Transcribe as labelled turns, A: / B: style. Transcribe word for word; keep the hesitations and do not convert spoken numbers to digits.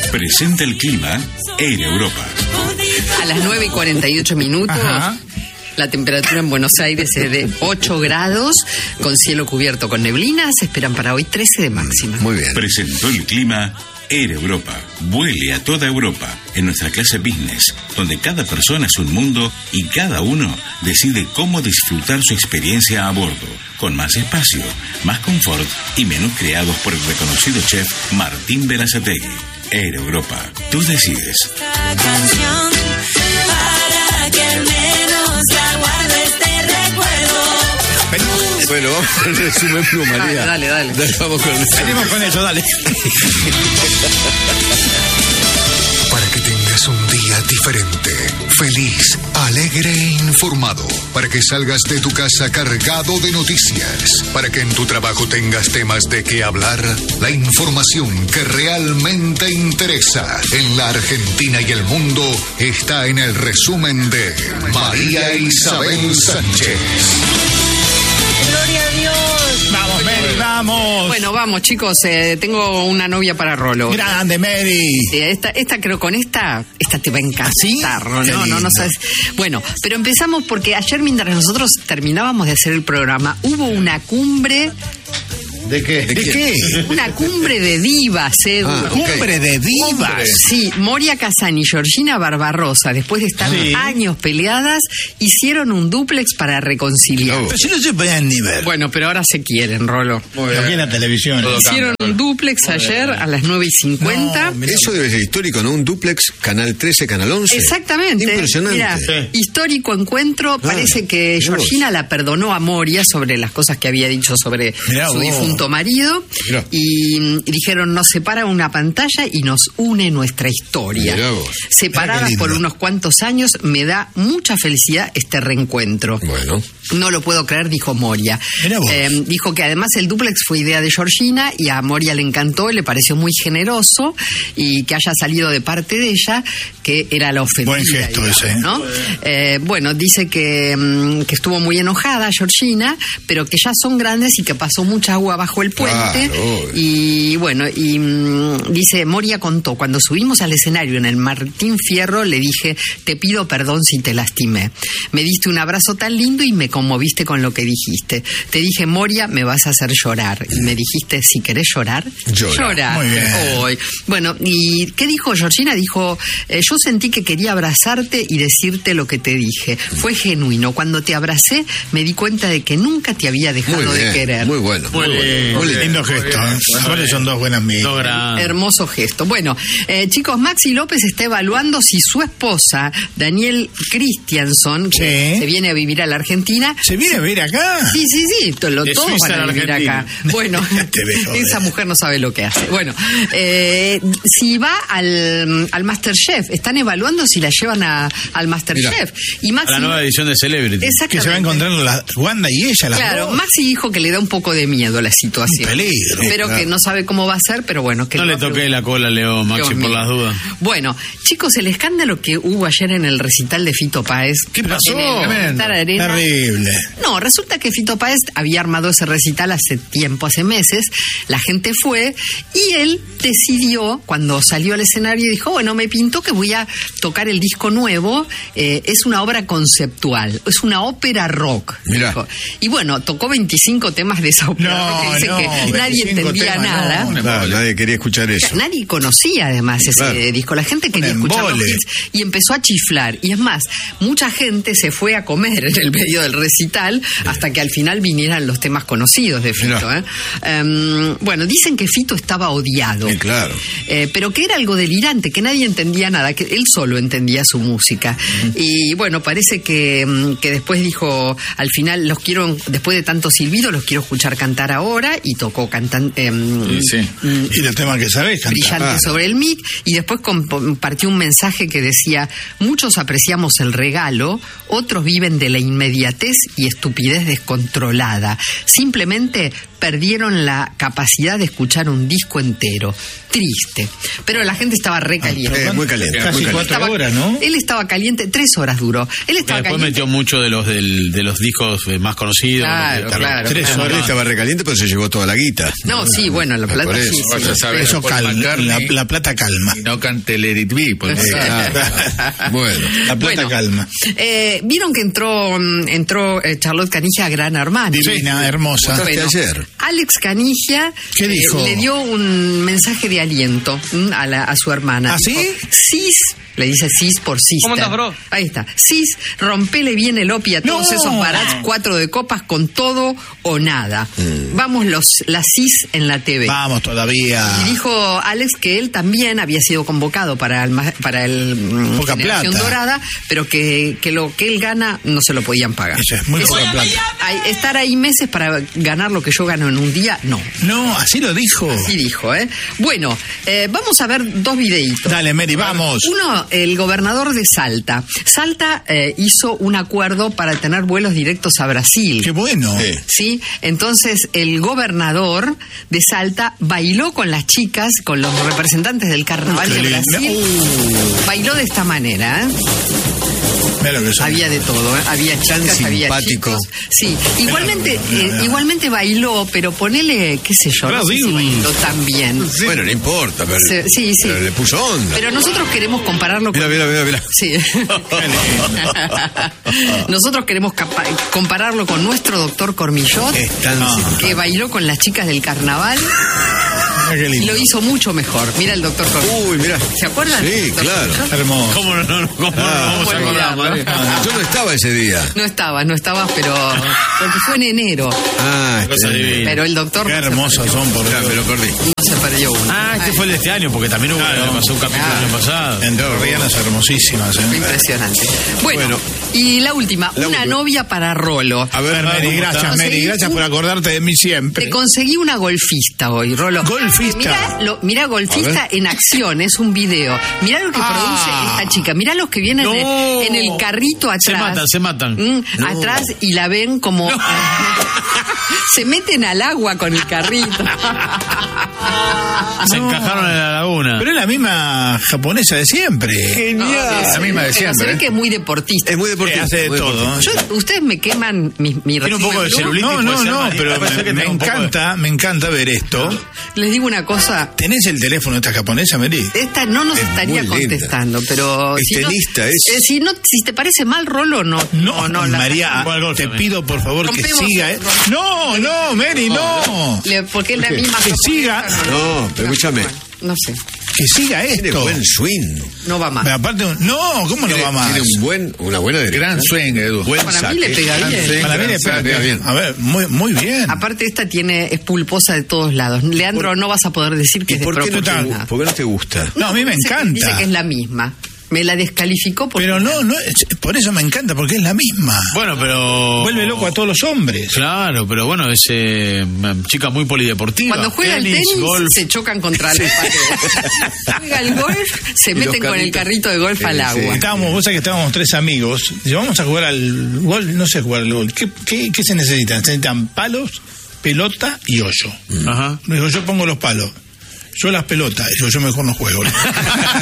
A: Presenta el clima Air Europa.
B: A las nueve y cuarenta y ocho minutos.
C: Ajá.
B: La temperatura en Buenos Aires es de ocho grados, con cielo cubierto con neblinas. Se esperan para hoy trece de máxima.
D: Muy bien.
A: Presentó el clima Air Europa. Vuele a toda Europa en nuestra clase business, donde cada persona es un mundo y cada uno decide cómo disfrutar su experiencia a bordo, con más espacio, más confort y menús creados por el reconocido chef Martín Berazategui. Air Europa, tú decides.
D: Bueno, vamos al resumen, María.
B: Dale, dale.
D: dale vamos con el...
C: Venimos con eso, dale.
E: Para que tengas un día diferente, feliz, alegre e informado. Para que salgas de tu casa cargado de noticias. Para que en tu trabajo tengas temas de qué hablar. La información que realmente interesa en la Argentina y el mundo está en el resumen de María Isabel Sánchez.
B: ¡Gloria a Dios!
C: Vamos, Mary, vamos.
B: Bueno, vamos, chicos. Eh, tengo una novia para Rolo.
C: Grande, Mary.
B: Sí, esta, esta creo con esta, esta te va a encantar,
C: ¿Sí?
B: ¿no?
C: Qué
B: No, no, no
C: lindo.
B: sabes. Bueno, pero empezamos porque ayer mientras nosotros terminábamos de hacer el programa, hubo una cumbre,
D: ¿De qué?
C: ¿De qué?
B: una cumbre de divas, Edu.
D: Ah, ok.
C: Cumbre de divas.
B: Sí, Moria Kazan y Georgina Barbarosa, después de estar
C: Sí.
B: años peleadas, hicieron un dúplex para reconciliar.
C: Pero si no se podían ni ver.
B: Bueno, pero ahora se quieren, Rolo.
C: Lo que en la televisión.
B: Hicieron un dúplex ayer a las nueve y cincuenta.
C: No, mirá.
D: Eso debe ser histórico, ¿no? Un duplex, Canal trece, Canal once.
B: Exactamente.
D: Impresionante.
B: Mira,
C: Sí.
B: histórico encuentro.
D: Claro.
B: Parece que
D: Mirá
B: Georgina
D: vos.
B: la perdonó a Moria sobre las cosas que había dicho sobre
C: Mirá
B: su
C: vos.
B: difunto marido.
D: Mirá.
B: Y, mm, dijeron, nos separa una pantalla y nos une nuestra historia.
D: Mirá vos.
B: Separadas
C: Mirá qué
B: por
C: lindo.
B: unos cuantos años, me da mucha felicidad este reencuentro.
D: Bueno.
B: No lo puedo creer, dijo Moria.
C: Mirá vos.
B: Eh, dijo que además el dúplex fue idea de Georgina y a Moria le encantó, le pareció muy generoso y que haya salido de parte de ella, que era la ofendida.
C: Buen gesto
B: digamos,
C: ese, ¿eh?
B: ¿no? Eh, bueno, dice que, mm, que estuvo muy enojada Georgina, pero que ya son grandes y que pasó mucha agua bajo el puente.
D: Claro.
B: Y bueno, y mm, dice, Moria contó, cuando subimos al escenario en el Martín Fierro, le dije, te pido perdón si te lastimé. Me diste un abrazo tan lindo y me conmoviste con lo que dijiste. Te dije, Moria, me vas a hacer llorar. Y me dijiste, si querés llorar,
D: Llora.
B: llora.
C: Muy bien.
B: Hoy. Bueno, ¿y qué dijo Georgina? Dijo, eh, yo sentí que quería abrazarte y decirte lo que te dije. Fue genuino. Cuando te abracé, me di cuenta de que nunca te había dejado
D: Muy
B: de
D: bien.
B: querer.
D: Muy bueno.
F: Muy
D: bueno.
F: bien.
D: Muy lindo.
C: Lindo gesto. ¿eh? Aparte son dos buenas amigas.
F: Dos grandes.
B: Hermoso gesto. Bueno, eh, chicos, Maxi López está evaluando si su esposa, Daniel Christianson, que
C: Sí.
B: se viene a vivir a la Argentina.
C: ¿Se viene a ver acá?
B: Sí, sí, sí, to- lo,
F: De
B: todos
F: Suiza
B: van a
F: a la
B: vivir
F: Argentina.
B: acá. Bueno,
C: Te ve, joder.
B: esa mujer no sabe lo que hace. Bueno, eh, si va al, al Masterchef, están evaluando si la llevan a, al Masterchef. Y
F: A
B: Maxi,
F: la nueva edición de Celebrity.
B: exactamente.
C: Que se va encontrando la Wanda y ella, las
B: Claro,
C: dos.
B: Maxi dijo que le da un poco de miedo la situación.
C: Un peligro.
B: Pero
D: Claro.
B: que no sabe cómo va a ser, pero bueno. Que
F: No
B: lo
F: le
B: va a
F: toqué
B: preguntar.
F: la cola a Leo Maxi
B: Dios
F: por
B: mío.
F: las dudas.
B: Bueno, chicos, el escándalo que hubo ayer en el recital de Fito Páez.
C: ¿Qué pasó?
B: En el Movistar Arena.
C: Terrible.
B: No, resulta que Fito Páez había armado ese recital hace tiempo, hace meses. La gente fue y él decidió, cuando salió al escenario, dijo, bueno, me pintó que voy a tocar el disco nuevo. Eh, es una obra conceptual, es una ópera rock.
D: Mirá.
B: dijo. Y bueno, tocó veinticinco temas de esa ópera
C: No,
B: rock que dice
C: no,
B: que nadie
C: veinticinco
B: entendía
C: temas,
B: nada.
C: no.
D: Claro, nadie quería escuchar eso.
B: Nadie conocía además ese
D: Claro.
B: disco. La gente quería
C: Un
B: escuchar los
C: embole.
B: hits y empezó a chiflar. Y es más, mucha gente se fue a comer en el medio del recital hasta que al final vinieran los temas conocidos de Fito.
D: Mirá.
B: ¿eh? Em, bueno, dicen que Fito estaba odiado.
D: Sí, claro.
B: Eh, pero que era algo delirante, que nadie entendía nada, que él solo entendía su música. Y bueno, parece que, mm, que después dijo, al final, los quiero, después de tanto silbido, los quiero escuchar cantar ahora, y tocó cantante.
F: Sí, sí.
C: Y el tema que sabés cantar.
B: Brillante
D: Ah.
B: sobre el mic, y después compartió un mensaje que decía, muchos apreciamos el regalo, otros viven de la inmediatez y estupidez descontrolada. Simplemente perdieron la capacidad de escuchar un disco entero. Triste. Pero la gente estaba re caliente.
D: Eh, muy caliente.
C: Casi
D: muy caliente.
C: cuatro horas, ¿no?
B: Él estaba caliente, tres horas duró. Él estaba
F: Después
B: caliente.
F: metió mucho de los del, de los discos eh, más conocidos.
B: Claro,
F: Los que-
B: claro.
C: Tres
B: claro.
C: horas.
D: Él estaba recaliente, pero se llevó toda la guita.
B: No, sí, bueno, la
D: Por
B: plata
D: eso.
B: sí,
G: Vas
B: sí.
G: a saber,
C: Eso
G: Paul
C: calma,
G: McCartney
C: la, la plata calma.
G: y no cante Let It Be, porque
D: Ah, bueno.
C: La plata
B: Bueno,
C: calma.
B: eh, Vieron que entró mm, entró eh, Charlotte Canija a Gran Hermano.
C: Divina, hermosa.
D: Contaste ayer.
B: Alex Canija
C: ¿Qué
B: eh,
C: dijo?
B: le dio un mensaje de aliento mm, a, la, a su hermana.
C: ¿Ah, sí?
B: Dijo, Cis, le dice Cis por Sister.
H: ¿Cómo estás, bro?
B: Ahí está. Cis, rompele bien el opi a todos
C: No.
B: esos barats cuatro de copas con todo o nada.
C: Mm.
B: Vamos los la Cis en la T V.
C: Vamos todavía.
B: Y dijo Alex que él también había sido convocado para el, ma- para el mm,
C: Poca
B: Generación
C: plata.
B: Dorada, pero que, que lo que él gana no se lo podían pagar.
C: Eso es muy
B: Eso-
C: poca plata.
B: Ay, estar ahí meses para ganar lo que yo gano en un día, no.
C: No, así lo dijo.
B: Así dijo, ¿eh? Bueno, eh, vamos a ver dos videitos.
C: Dale, Mary, vamos.
B: Uno, el gobernador de Salta. Salta eh, hizo un acuerdo para tener vuelos directos a Brasil.
C: Qué bueno.
D: Sí.
B: ¿Sí? Entonces el gobernador de Salta bailó con las chicas, con los representantes del carnaval
C: Qué
B: de
C: lindo.
B: Brasil.
C: Uh.
B: Bailó de esta manera, ¿eh?
C: Mira lo que son.
B: Había de todo, ¿eh? Había chicas, había
D: simpático.
B: chicos. Sí, igualmente,
C: Mira, mira.
B: eh, igualmente bailó, pero ponele, qué sé yo,
C: Claro,
B: no sé si
C: digo.
B: bailó tan bien.
D: Bueno, no importa, pero,
B: Sí, sí, sí.
D: pero le puso onda.
B: Pero nosotros queremos compararlo con...
D: Mira, mira, mira, mira.
B: Sí. Nosotros queremos capa- compararlo con nuestro doctor Cormillot,
D: Es tan
C: Ah.
D: simpático.
B: que bailó con las chicas del carnaval
C: Mira qué
B: y
C: lindo.
B: lo hizo mucho mejor. Mira el doctor Cormillot.
D: Uy, mira.
B: ¿Se acuerdan?
D: Sí,
B: doctor
D: claro.
B: Cormillot?
C: Hermoso.
F: ¿Cómo no, no, cómo no
D: Ah,
F: vamos a
B: ¿cómo
F: acordar,
B: olvidarlo?
F: María?
D: Yo no estaba ese día.
B: No estabas, no estabas, pero porque fue en enero.
D: Ah,
F: Cosa
D: este-
F: divina.
B: Pero el doctor
C: Qué
B: no se
C: hermosos
B: perdió-
C: son, por
D: Ya,
C: Dios.
D: me lo perdí.
B: no se perdió uno.
F: Ah, este
B: Ay,
F: fue el de este año, porque también hubo
C: Claro.
F: pasó un capítulo
B: Claro.
F: el año pasado.
C: Entrerrianas hermosísimas,
B: fue
C: ¿eh?
B: impresionante. Bueno,
D: Bueno.
B: y la última,
D: La
B: una
D: última.
B: novia para Rolo.
D: A ver,
C: A ver, Mary,
D: ¿cómo
C: gracias,
D: está?
C: Mary,
B: Sí,
C: gracias
B: un-
C: por acordarte de mí siempre.
B: Te conseguí una golfista hoy, Rolo.
C: ¿Golfista?
B: Mirá, lo, mirá golfista en acción, es un video. Mirá lo que
C: Ah.
B: produce esta chica. Mirá los que vienen
F: No.
B: en, en el carrito atrás.
F: Se matan, se matan.
B: Mm, Atrás y la ven como... Se meten al agua con el carrito.
F: Se encajaron en la laguna.
C: Pero es la misma japonesa de siempre.
B: No, es-
G: la misma de
B: pero
G: siempre,
B: Se ve
G: ¿eh?
B: que es muy deportista.
D: Es muy deportivo.
C: Eh, hace de
D: muy
C: todo,
D: deportivo.
C: ¿eh?
B: Yo- ustedes me queman mi, mi
F: Tiene un poco de
B: resumen blue.
F: celulitis.
C: No,
F: puede
C: no,
F: ser,
C: no,
F: María.
C: pero
F: Parece
C: me,
F: que
C: me
F: tenga un poco de-
C: encanta, me encanta ver esto.
B: Les digo una cosa.
C: ¿Tenés el teléfono de esta japonesa, Mary?
B: Esta no nos
D: Es
B: estaría
D: muy linda.
B: contestando, pero
D: Es
B: si no,
D: tenista, es-
B: eh, si no, si te parece mal Rolo, no,
C: No,
B: no, la-
C: María,
F: Juega al golf
C: te
F: también.
C: pido por favor que
B: Rompemos
C: siga.
B: el
C: ¿eh?
B: golf.
C: No, no, Mary, no.
B: Le- porque es la misma
C: Que siga.
D: No, pero escúchame.
B: No sé,
C: Que siga
D: Tiene
C: esto.
D: buen swing.
B: no va más.
C: Pero aparte, no, ¿cómo no
D: Tiene,
C: va más?
D: tiene un buen, una buena derecha.
G: Gran swing, Edu.
D: Buen
B: Para mí
D: saque.
B: le pega
D: Gran
B: bien.
D: swing,
C: Para mí
D: gran
C: le pega
D: saque,
C: bien.
D: bien.
C: A ver, muy, muy bien.
B: Aparte esta tiene es pulposa de todos lados. Leandro, no vas a poder decir que
D: ¿Y
B: es de
D: por qué, no te,
B: proporcionada.
D: por qué no te gusta?
C: No, a mí me
B: Dice que-
C: encanta.
B: Dice que es la misma. Me la descalificó porque
C: Pero no, no, es- por eso me encanta, porque es la misma.
F: Bueno, pero...
C: Vuelve loco a todos los hombres.
F: Claro, pero bueno, es eh, una chica muy polideportiva.
B: cuando juega el tenis
F: golf.
B: se chocan contra las paredes. Juega el golf, se
D: Y los
B: meten con el
D: carritos.
B: carrito de golf
D: Sí,
B: al
D: sí.
B: agua.
C: Estábamos, vos sabés que estábamos tres amigos. Y vamos a jugar al gol, no sé jugar al gol. ¿Qué, qué, qué se necesitan? Se necesitan palos, pelota y hoyo.
F: Ajá.
C: Me dijo, yo pongo los palos. Yo las pelotas. Digo, yo mejor no juego.